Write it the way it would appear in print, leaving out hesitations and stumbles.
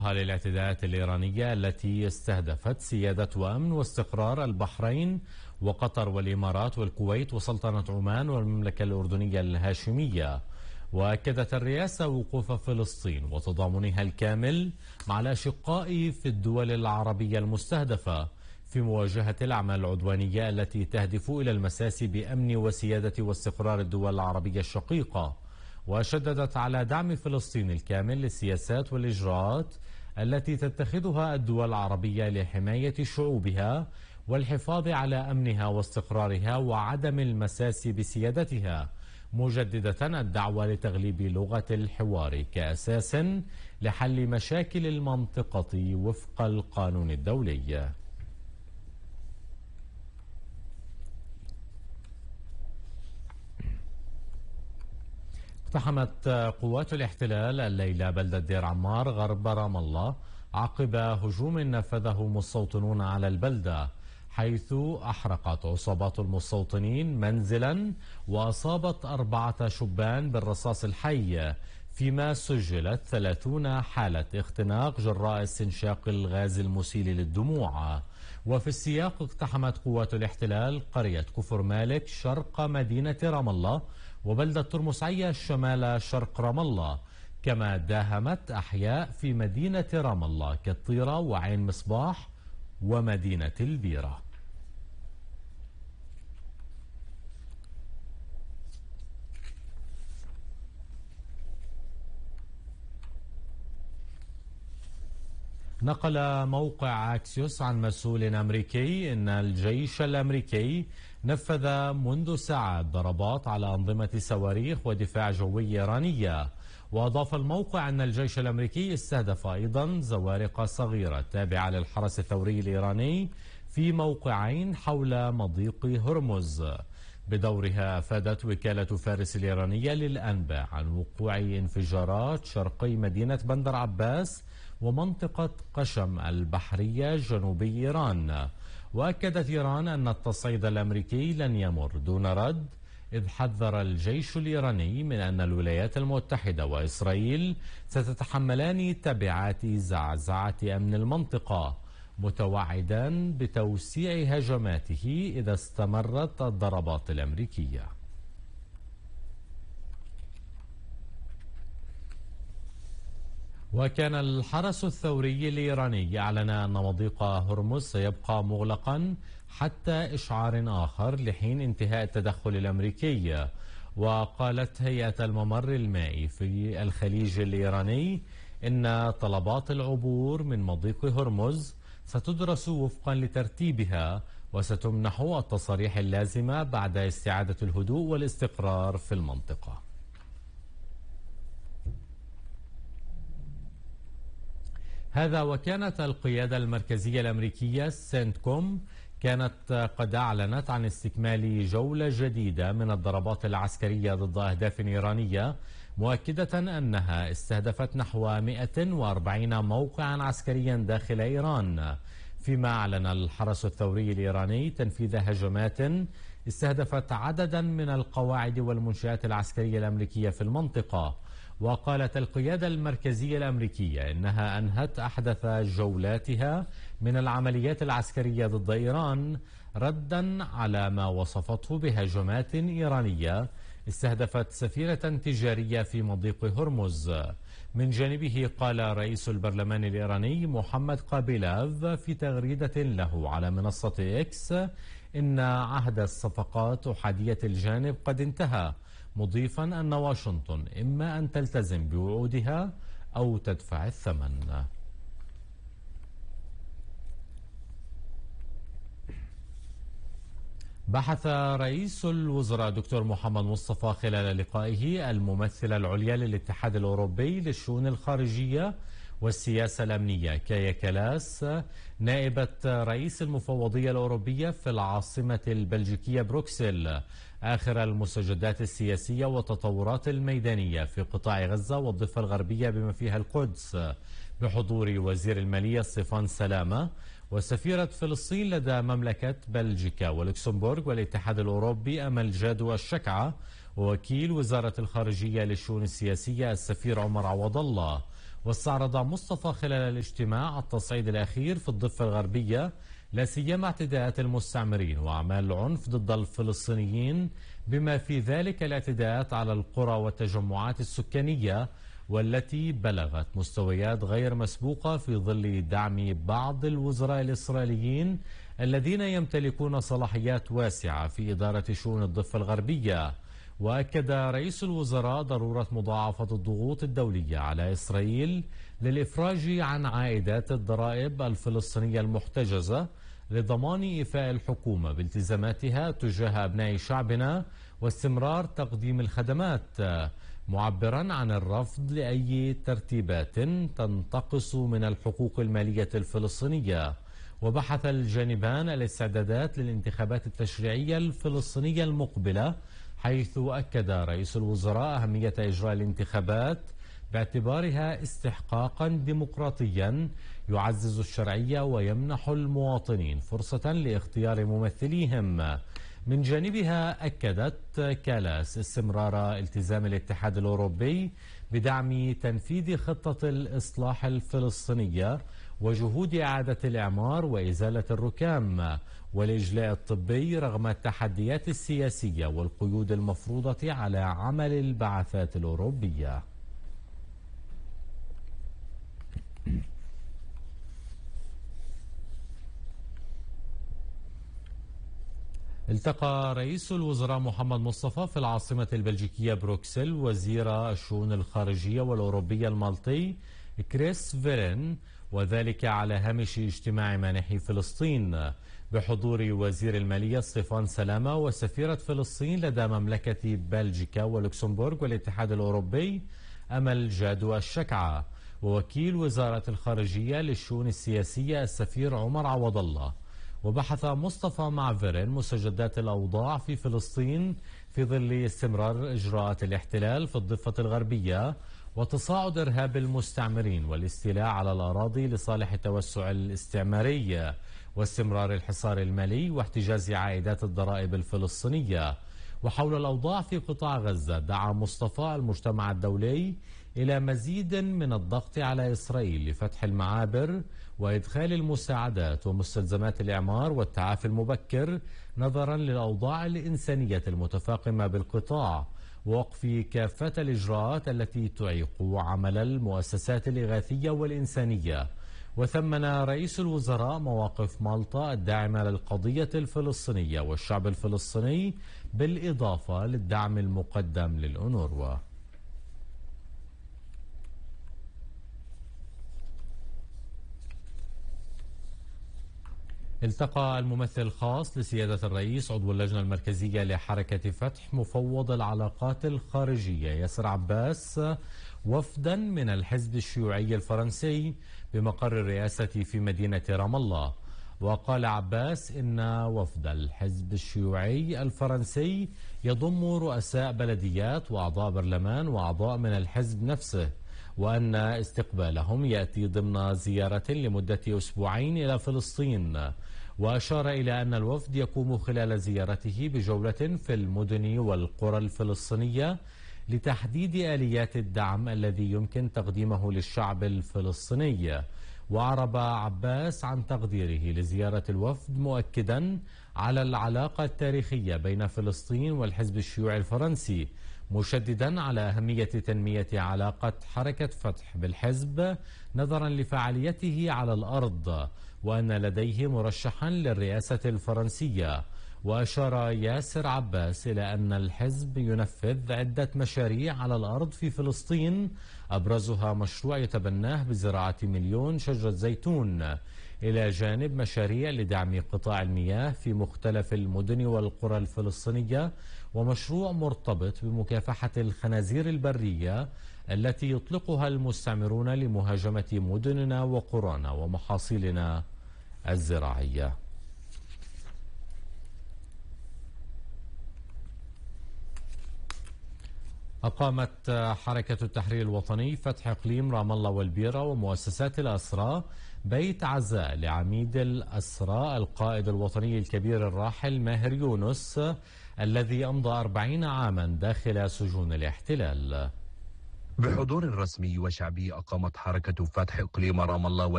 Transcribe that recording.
للاعتداءات الإيرانية التي استهدفت سيادة وأمن واستقرار البحرين وقطر والإمارات والكويت وسلطنة عمان والمملكة الأردنية الهاشمية. وأكدت الرئاسة وقوف فلسطين وتضامنها الكامل مع الأشقاء في الدول العربية المستهدفة في مواجهة الأعمال العدوانية التي تهدف إلى المساس بأمن وسيادة واستقرار الدول العربية الشقيقة. وشددت على دعم فلسطين الكامل للسياسات والإجراءات التي تتخذها الدول العربية لحماية شعوبها والحفاظ على أمنها واستقرارها وعدم المساس بسيادتها، مجددة الدعوة لتغليب لغة الحوار كأساس لحل مشاكل المنطقة وفق القانون الدولي. اقتحمت قوات الاحتلال الليلة بلدة دير عمار غرب رام الله عقب هجوم نفذه مستوطنون على البلدة، حيث أحرقت عصابات المستوطنين منزلا وأصابت 4 شبان بالرصاص الحي، فيما سجلت 30 حالة اختناق جراء استنشاق الغاز المسيل للدموع. وفي السياق اقتحمت قوات الاحتلال قرية كفر مالك شرق مدينة رام الله وبلدة ترمسعية شمال شرق رام الله، كما داهمت أحياء في مدينة رام الله كالطيرة وعين مصباح ومدينة البيرة. نقل موقع أكسيوس عن مسؤول أمريكي أن الجيش الأمريكي نفذ منذ ساعات ضربات على أنظمة صواريخ ودفاع جوي إيرانية. وأضاف الموقع أن الجيش الأمريكي استهدف أيضا زوارق صغيرة تابعة للحرس الثوري الإيراني في موقعين حول مضيق هرمز. بدورها أفادت وكالة فارس الإيرانية للأنباء عن وقوع انفجارات شرقي مدينة بندر عباس ومنطقة قشم البحرية جنوبي إيران. وأكدت إيران أن التصعيد الأمريكي لن يمر دون رد، إذ حذر الجيش الإيراني من أن الولايات المتحدة وإسرائيل ستتحملان تبعات زعزعة أمن المنطقة، متوعدا بتوسيع هجماته إذا استمرت الضربات الأمريكية. وكان الحرس الثوري الإيراني أعلن أن مضيق هرمز سيبقى مغلقا حتى إشعار آخر لحين انتهاء التدخل الأمريكي. وقالت هيئة الممر المائي في الخليج الإيراني إن طلبات العبور من مضيق هرمز ستدرس وفقا لترتيبها وستمنح التصاريح اللازمة بعد استعادة الهدوء والاستقرار في المنطقة. هذا وكانت القيادة المركزية الأمريكية سنتكوم كانت قد أعلنت عن استكمال جولة جديدة من الضربات العسكرية ضد أهداف إيرانية، مؤكدة أنها استهدفت نحو 140 موقعا عسكريا داخل إيران، فيما أعلن الحرس الثوري الإيراني تنفيذ هجمات استهدفت عددا من القواعد والمنشآت العسكرية الأمريكية في المنطقة. وقالت القيادة المركزية الأمريكية إنها أنهت أحدث جولاتها من العمليات العسكرية ضد إيران ردا على ما وصفته بهجمات إيرانية استهدفت سفينة تجارية في مضيق هرمز. من جانبه قال رئيس البرلمان الإيراني محمد قابيلاف في تغريدة له على منصة إكس إن عهد الصفقات أحادية الجانب قد انتهى، مضيفا أن واشنطن إما أن تلتزم بوعودها أو تدفع الثمن. بحث رئيس الوزراء دكتور محمد مصطفى خلال لقائه الممثلة العليا للاتحاد الأوروبي للشؤون الخارجية والسياسة الأمنية كايا كلاس نائبة رئيس المفوضية الأوروبية في العاصمة البلجيكية بروكسل آخر المستجدات السياسية والتطورات الميدانية في قطاع غزة والضفة الغربية بما فيها القدس، بحضور وزير المالية ستيفان سلامة وسفيرة فلسطين لدى مملكة بلجيكا ولوكسمبورغ والاتحاد الأوروبي أمل جادو الشكعة ووكيل وزارة الخارجية للشؤون السياسية السفير عمر عوض الله. واستعرض مصطفى خلال الاجتماع التصعيد الأخير في الضفة الغربية، لا سيما اعتداءات المستعمرين وأعمال العنف ضد الفلسطينيين، بما في ذلك الاعتداءات على القرى والتجمعات السكانية، والتي بلغت مستويات غير مسبوقة في ظل دعم بعض الوزراء الإسرائيليين الذين يمتلكون صلاحيات واسعة في إدارة شؤون الضفة الغربية. وأكد رئيس الوزراء ضرورة مضاعفة الضغوط الدولية على إسرائيل للإفراج عن عائدات الضرائب الفلسطينية المحتجزة لضمان إيفاء الحكومة بالتزاماتها تجاه أبناء شعبنا واستمرار تقديم الخدمات، معبرا عن الرفض لأي ترتيبات تنتقص من الحقوق المالية الفلسطينية. وبحث الجانبان الاستعدادات للانتخابات التشريعية الفلسطينية المقبلة، حيث أكد رئيس الوزراء أهمية إجراء الانتخابات باعتبارها استحقاقا ديمقراطيا يعزز الشرعية ويمنح المواطنين فرصة لاختيار ممثليهم. من جانبها أكدت كالاس استمرار التزام الاتحاد الأوروبي بدعم تنفيذ خطة الإصلاح الفلسطينية وجهود إعادة الإعمار وإزالة الركام والإجلاء الطبي رغم التحديات السياسية والقيود المفروضة على عمل البعثات الأوروبية. التقى رئيس الوزراء محمد مصطفى في العاصمة البلجيكية بروكسل وزير الشؤون الخارجية والأوروبية المالطي كريس فيرين، وذلك على هامش اجتماع مانحي فلسطين بحضور وزير المالية ستيفان سلامة وسفيرة فلسطين لدى مملكة بلجيكا ولوكسمبورغ والاتحاد الأوروبي أمل جادو الشكعة، ووكيل وزارة الخارجية للشؤون السياسية السفير عمر عوض الله. وبحث مصطفى مع فيرين مستجدات الأوضاع في فلسطين في ظل استمرار إجراءات الاحتلال في الضفة الغربية وتصاعد إرهاب المستعمرين والاستيلاء على الأراضي لصالح التوسع الاستعماري واستمرار الحصار المالي واحتجاز عائدات الضرائب الفلسطينية. وحول الأوضاع في قطاع غزة، دعا مصطفى المجتمع الدولي إلى مزيد من الضغط على إسرائيل لفتح المعابر وإدخال المساعدات ومستلزمات الإعمار والتعافي المبكر نظرا للأوضاع الإنسانية المتفاقمة بالقطاع، ووقف كافة الإجراءات التي تعيق عمل المؤسسات الإغاثية والإنسانية. وثمن رئيس الوزراء مواقف مالطا الداعمة للقضية الفلسطينية والشعب الفلسطيني بالإضافة للدعم المقدم للأونروا. التقى الممثل الخاص لسيادة الرئيس عضو اللجنة المركزية لحركة فتح مفوض العلاقات الخارجية ياسر عباس وفدا من الحزب الشيوعي الفرنسي بمقر الرئاسة في مدينة رام الله. وقال عباس إن وفد الحزب الشيوعي الفرنسي يضم رؤساء بلديات وأعضاء برلمان وأعضاء من الحزب نفسه، وأن استقبالهم يأتي ضمن زيارة لمدة أسبوعين إلى فلسطين. وأشار إلى أن الوفد يقوم خلال زيارته بجولة في المدن والقرى الفلسطينية لتحديد آليات الدعم الذي يمكن تقديمه للشعب الفلسطيني. وأعرب عباس عن تقديره لزيارة الوفد، مؤكدا على العلاقة التاريخية بين فلسطين والحزب الشيوعي الفرنسي، مشددا على أهمية تنمية علاقة حركة فتح بالحزب نظرا لفعاليته على الأرض، وأن لديه مرشحا للرئاسة الفرنسية. وأشار ياسر عباس إلى أن الحزب ينفذ عدة مشاريع على الأرض في فلسطين، أبرزها مشروع يتبناه بزراعة 1,000,000 شجرة زيتون، إلى جانب مشاريع لدعم قطاع المياه في مختلف المدن والقرى الفلسطينية، ومشروع مرتبط بمكافحة الخنازير البرية التي يطلقها المستعمرون لمهاجمة مدننا وقرانا ومحاصيلنا الزراعية. أقامت حركة التحرير الوطني فتح إقليم رام الله والبيرة ومؤسسات الأسرى بيت عزاء لعميد الأسرى القائد الوطني الكبير الراحل ماهر يونس الذي أمضى 40 عاما داخل سجون الاحتلال. بحضور رسمي وشعبي أقامت حركة فتح إقليم رام الله